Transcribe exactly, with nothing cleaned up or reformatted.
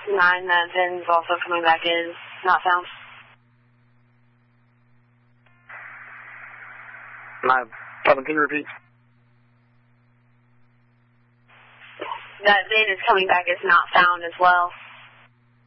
nine, that VIN's also coming back is not found. nine, seven, can you repeat? That VIN is coming back is not found as well.